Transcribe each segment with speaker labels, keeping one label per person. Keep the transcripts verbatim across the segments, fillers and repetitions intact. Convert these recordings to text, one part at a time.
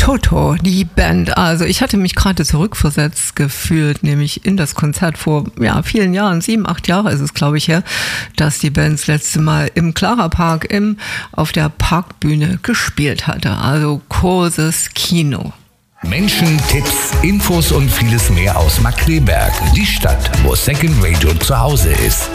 Speaker 1: Toto, die Band. Also ich hatte mich gerade zurückversetzt gefühlt, nämlich in das Konzert vor ja, vielen Jahren, sieben, acht Jahre ist es, glaube ich, her, dass die Band das letzte Mal im Clara Park im, auf der Parkbühne gespielt hatte. Also großes Kino.
Speaker 2: Menschen, Tipps, Infos und vieles mehr aus Markkleeberg, die Stadt, wo Second Radio zu Hause ist.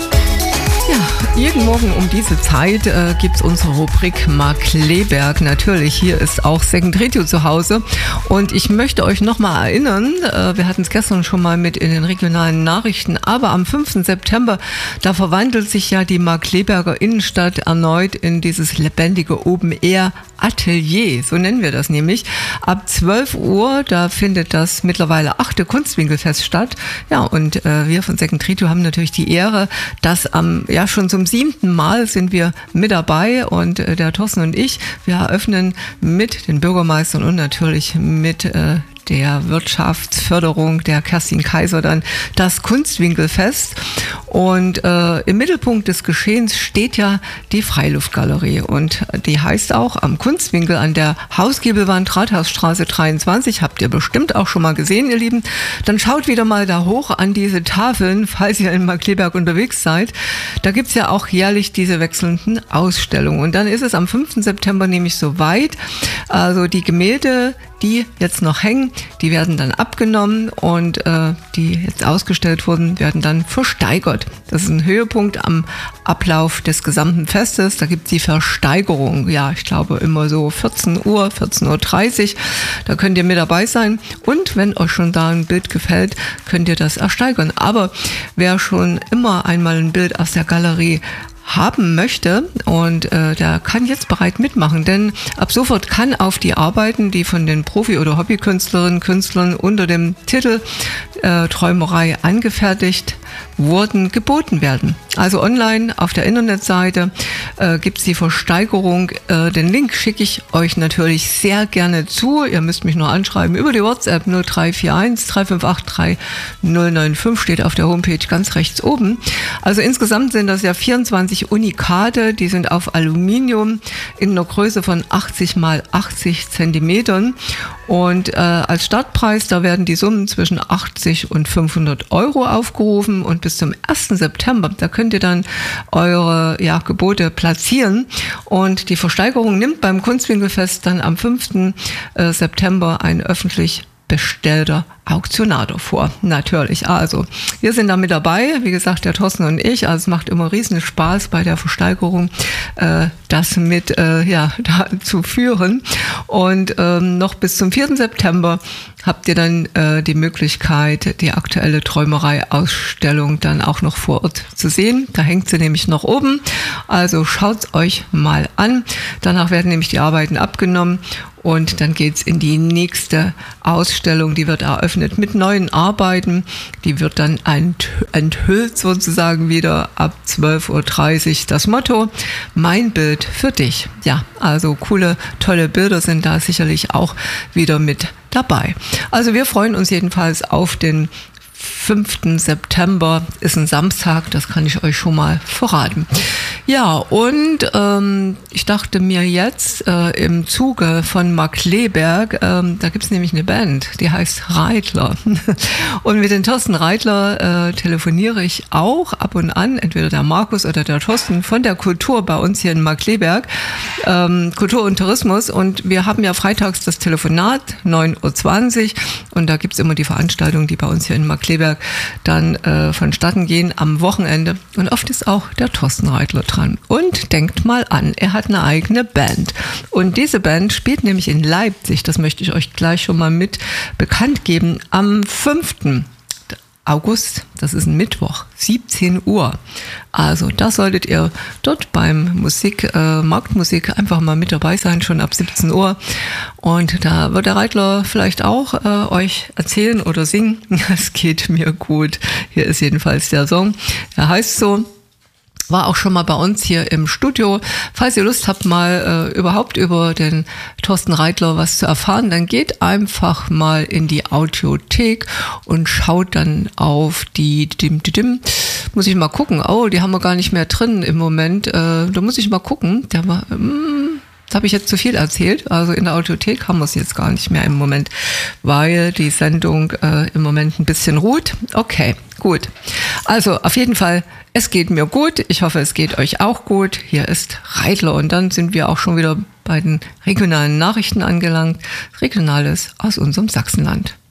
Speaker 1: Ja, jeden Morgen um diese Zeit äh, gibt es unsere Rubrik Markkleeberg. Natürlich, hier ist auch Second Radio zu Hause. Und ich möchte euch nochmal erinnern, äh, wir hatten es gestern schon mal mit in den regionalen Nachrichten, aber am fünften September, da verwandelt sich ja die Markkleeberger Innenstadt erneut in dieses lebendige Open-Air-Atelier. So nennen wir das nämlich. Ab zwölf Uhr, da findet das mittlerweile achte Kunstwinkelfest statt. Ja, und äh, wir von Second Radio haben natürlich die Ehre, dass am Ja, schon zum siebten Mal sind wir mit dabei und äh, der Thorsten und ich, wir eröffnen mit den Bürgermeistern und natürlich mit äh, der Wirtschaftsförderung der Kerstin Kaiser dann das Kunstwinkelfest. Und äh, im Mittelpunkt des Geschehens steht ja die Freiluftgalerie und die heißt auch am Kunstwinkel an der Hausgiebelwand Rathausstraße dreiundzwanzig. Habt ihr bestimmt auch schon mal gesehen, ihr Lieben. Dann schaut wieder mal da hoch an diese Tafeln, falls ihr in Markkleeberg unterwegs seid. Da gibt's ja auch jährlich diese wechselnden Ausstellungen. Und dann ist es am fünften September nämlich soweit. Also die Gemälde, die jetzt noch hängen, die werden dann abgenommen und äh, die jetzt ausgestellt wurden, werden dann versteigert. Das ist ein Höhepunkt am Ablauf des gesamten Festes. Da gibt es die Versteigerung, ja, ich glaube immer so vierzehn Uhr, vierzehn Uhr dreißig. Da könnt ihr mit dabei sein und wenn euch schon da ein Bild gefällt, könnt ihr das ersteigern. Aber wer schon immer einmal ein Bild aus der Galerie haben möchte und äh, der kann jetzt bereit mitmachen, denn ab sofort kann auf die Arbeiten, die von den Profi- oder Hobbykünstlerinnen und Künstlern unter dem Titel äh, Träumerei angefertigt wurden, geboten werden. Also online auf der Internetseite äh, gibt es die Versteigerung. Äh, den Link schicke ich euch natürlich sehr gerne zu. Ihr müsst mich nur anschreiben über die WhatsApp null drei vier eins drei fünf acht drei null neun fünf, steht auf der Homepage ganz rechts oben. Also insgesamt sind das ja vierundzwanzig Unikate, die sind auf Aluminium in einer Größe von achtzig mal achtzig Zentimetern und äh, als Startpreis, da werden die Summen zwischen achtzig und fünfhundert Euro aufgerufen und bis zum ersten September, da könnt ihr dann eure ja, Gebote platzieren und die Versteigerung nimmt beim Kunstwinkelfest dann am fünften September ein öffentlich bestellter Auktionator vor. Natürlich. Also, wir sind da mit dabei. Wie gesagt, der Thorsten und ich. Also, es macht immer riesen Spaß bei der Versteigerung, äh, das mit, äh, ja, da zu führen. Und ähm, noch bis zum vierten September habt ihr dann äh, die Möglichkeit, die aktuelle Träumerei-Ausstellung dann auch noch vor Ort zu sehen. Da hängt sie nämlich noch oben. Also, schaut's euch mal an. Danach werden nämlich die Arbeiten abgenommen. Und dann geht's in die nächste Ausstellung, die wird eröffnet mit neuen Arbeiten. Die wird dann enthüllt sozusagen wieder ab zwölf Uhr dreißig. Das Motto, mein Bild für dich. Ja, also coole, tolle Bilder sind da sicherlich auch wieder mit dabei. Also wir freuen uns jedenfalls auf den fünften September, ist ein Samstag, das kann ich euch schon mal verraten. Ja, und ähm, ich dachte mir jetzt äh, im Zuge von Markkleeberg, ähm, da gibt's nämlich eine Band, die heißt Reitler. Und mit den Thorsten Reitler äh, telefoniere ich auch ab und an, entweder der Markus oder der Thorsten von der Kultur bei uns hier in Markkleeberg, ähm, Kultur und Tourismus. Und wir haben ja freitags das Telefonat, neun Uhr zwanzig, und da gibt's immer die Veranstaltungen, die bei uns hier in Markkleeberg dann äh, vonstatten gehen am Wochenende. Und oft ist auch der Thorsten Reitler dran. Und denkt mal an, er hat eine eigene Band. Und diese Band spielt nämlich in Leipzig, das möchte ich euch gleich schon mal mit bekannt geben, am fünften August, das ist ein Mittwoch, siebzehn Uhr. Also da solltet ihr dort beim Musik, äh, Marktmusik einfach mal mit dabei sein, schon ab siebzehn Uhr. Und da wird der Reitler vielleicht auch äh, euch erzählen oder singen. Es geht mir gut. Hier ist jedenfalls der Song. Er heißt so. War auch schon mal bei uns hier im Studio. Falls ihr Lust habt, mal äh, überhaupt über den Thorsten Reitler was zu erfahren, dann geht einfach mal in die Audiothek und schaut dann auf die, dim, dim, dim. Muss ich mal gucken. Oh, die haben wir gar nicht mehr drin im Moment. Äh, da muss ich mal gucken. Der war, mm, Das habe ich jetzt zu viel erzählt. Also in der Audiothek haben wir es jetzt gar nicht mehr im Moment, weil die Sendung äh, im Moment ein bisschen ruht. Okay, gut. Also auf jeden Fall, es geht mir gut. Ich hoffe, es geht euch auch gut. Hier ist Reitler und dann sind wir auch schon wieder bei den regionalen Nachrichten angelangt. Regionales aus unserem Sachsenland.